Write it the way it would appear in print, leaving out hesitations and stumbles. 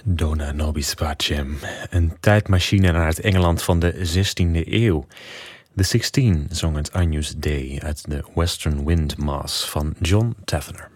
Dona nobis pacem, een tijdmachine naar het Engeland van de 16e eeuw. The Sixteen zong het Agnus Dei uit de Western Wind Mass van John Tavener.